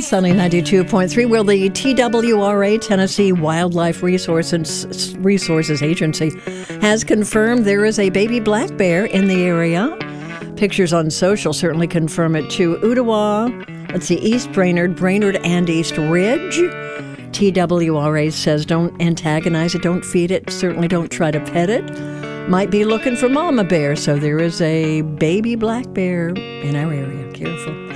Sunny 92.3, where the TWRA, Tennessee Wildlife Resources Agency, has confirmed there is a baby black bear in the area. Pictures on social certainly confirm it too. Ottawa, East Brainerd, and East Ridge. TWRA says don't antagonize it, don't feed it, certainly don't try to pet it. Might be looking for mama bear, so there is a baby black bear in our area. Careful.